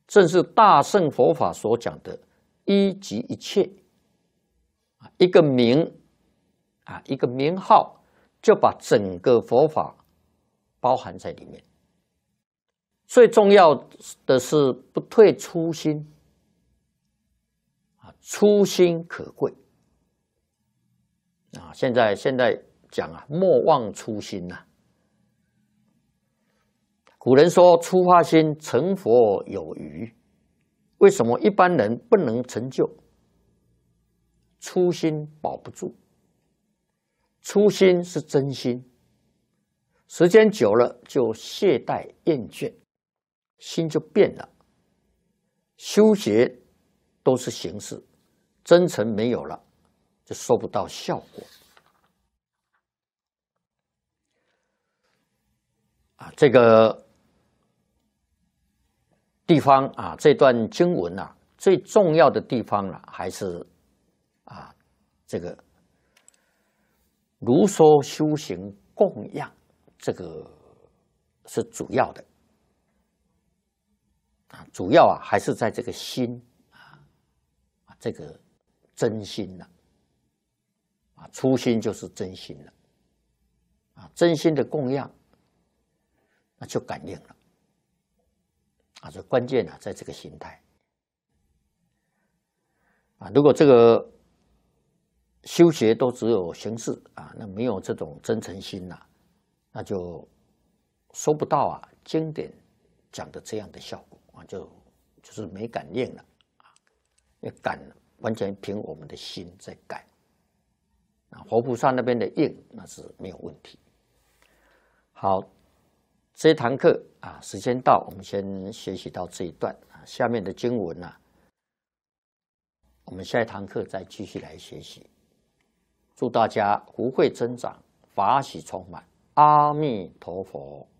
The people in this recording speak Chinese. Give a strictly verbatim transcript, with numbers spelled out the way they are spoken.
正是大乘佛法所讲的一即一切，一个名啊，一个名号，就把整个佛法包含在里面。最重要的是不退初心，啊，初心可贵啊！现在现在讲啊，莫忘初心呐、啊。古人说：“初发心，成佛有余。”为什么一般人不能成就？初心保不住。初心是真心，时间久了就懈怠厌倦，心就变了。修学都是形式，真诚没有了，就收不到效果。啊，这个地方啊，这段经文啊，最重要的地方啊，还是啊，这个如说修行供养，这个是主要的啊，主要啊还是在这个心啊，这个真心了啊，初心就是真心了啊，真心的供养，那就感应了。啊，这关键啊，在这个心态啊。如果这个修学都只有形式啊，那没有这种真诚心呐、啊，那就收不到啊经典讲的这样的效果啊，就就是没感应了啊。因为感完全凭我们的心在感啊，活菩萨那边的应那是没有问题。好。这一堂课啊，时间到，我们先学习到这一段啊。下面的经文呢、啊，我们下一堂课再继续来学习。祝大家福慧增长，法喜充满。阿弥陀佛。